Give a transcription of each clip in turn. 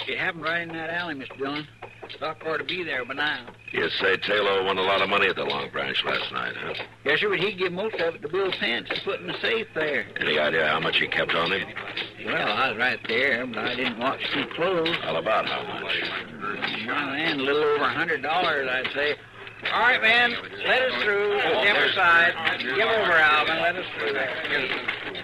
It happened right in that alley, Mr. Dillon. Doc ought to be there by now. You say Taylor won a lot of money at the Long Branch last night, huh? Yes, sir, but he give most of it to Bill Pence and put in the safe there. Any idea how much he kept on him? Well, I was right there, but I didn't watch too close. All about how much? Well, man, a little over $100, I'd say. All right, man, let us through. Different side. Give over, Alvin. Let us through there.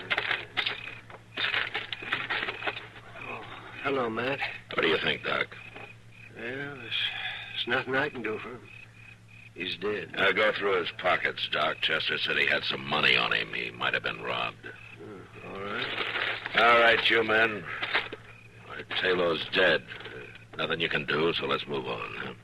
Hello, Matt. What do you think, Doc? Well, there's nothing I can do for him. He's dead. I'll go through his pockets, Doc. Chester said he had some money on him. He might have been robbed. All right. All right, you men. Taylor's dead. Nothing you can do, so let's move on, huh?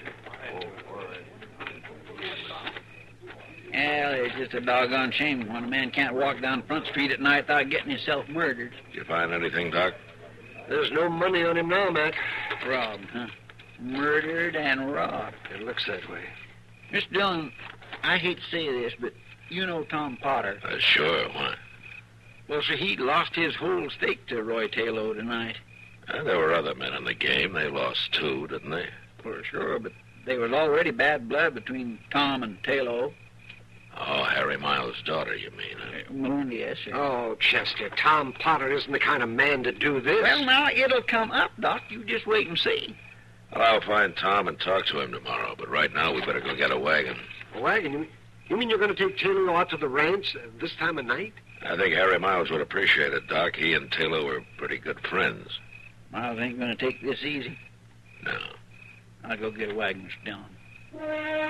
Well, it's just a doggone shame when a man can't walk down Front Street at night without getting himself murdered. Did you find anything, Doc? There's no money on him now, Matt. Robbed, huh? Murdered and robbed. It looks that way. Mr. Dillon, I hate to say this, but you know Tom Potter. Sure. Why? Well, sir, he lost his whole stake to Roy Taylor tonight. There were other men in the game. They lost too, didn't they? For sure, but there was already bad blood between Tom and Taylor. Oh, Harry Miles' daughter, you mean, huh? Well, yes, sir. Oh, Chester, Tom Potter isn't the kind of man to do this. Well, now, it'll come up, Doc. You just wait and see. Well, I'll find Tom and talk to him tomorrow, but right now we better go get a wagon. A wagon? You mean you're going to take Taylor out to the ranch this time of night? I think Harry Miles would appreciate it, Doc. He and Taylor were pretty good friends. Miles ain't going to take this easy. No. I'll go get a wagon, Mr. Dillon.